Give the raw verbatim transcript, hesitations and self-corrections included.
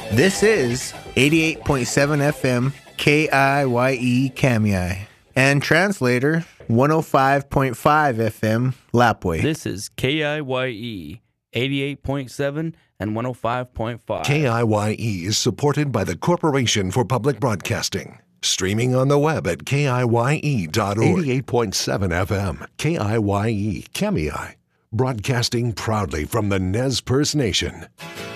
This is eighty-eight point seven F M K I Y E Kamai and translator one oh five point five F M Lapwai. This is K I Y E eighty-eight point seven and one oh five point five. K I Y E is supported by the Corporation for Public Broadcasting. Streaming on the web at K I Y E dot org. eighty-eight point seven F M K I Y E Kamai. Broadcasting proudly from the Nez Perce Nation.